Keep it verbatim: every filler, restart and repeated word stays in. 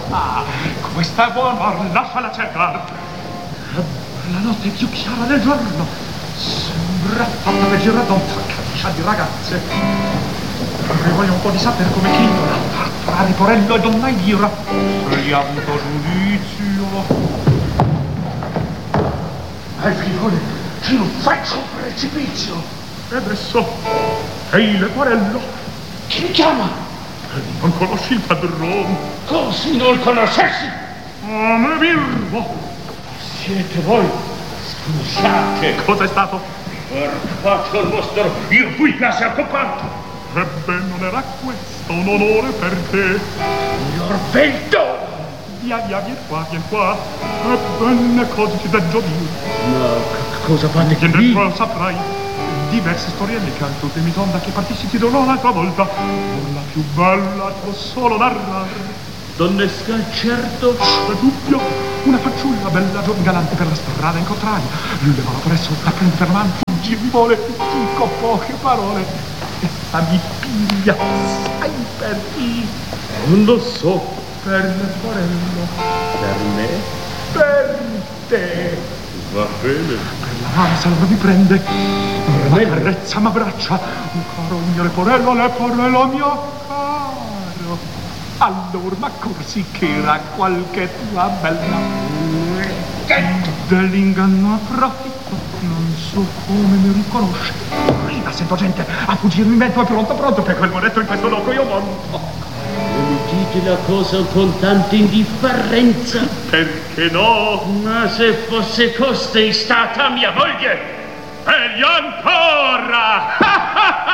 Ah, questa è buona, lasciala cercare. La notte è più chiara del giorno. Sembra fatta per girare da un traccia di ragazze. E voglio un po' di sapere come Clinton tra Leporello e Donna Elvira. Se gli ha avuto giudizio. Ai figlioli, ci non faccio un precipizio. E adesso, ehi Leporello. Chi mi chiama? E non conosci il padrone? Così non conoscessi? Ah, me birbo. Siete voi? Scusate. Cos'è stato? Per fatto il vostro, io fui classe accompagnata. Ebbene, non era questo un onore per te. Signor Velto! Via, via, vieni qua, vieni qua. Ebbene, cosa ti devo dire? Ma c- cosa fate Vieni qui? dentro, saprai. Diverse storielle che anche te mi sonda che partissi ti dirò un'altra volta. Non la più bella, devo solo narrare. Donnesca, certo. C'è dubbio. Una fanciulla bella, giovane, galante per la strada incontrai. Levava presso da prendere per mano, fuggì, mi vuole, dico poche parole. Essa mi piglia, sai per chi? Non lo so. Per Leporello. Per me? Per te. Va bene. Per la mano se allora mi prende. Ma carezza, ma braccia. Un caro mio Leporello, Leporello mio caro. Allora, ma corsi che era qualche tua bella. Dell'inganno approfitto, non so come mi riconosce. Prima sento gente a fuggirmi in mezzo, è pronto, pronto, per quel monetto in questo loco io monto. Non mi dite la cosa con tanta indifferenza. Perché no? Ma se fosse costei stata mia moglie! Meglio ancora!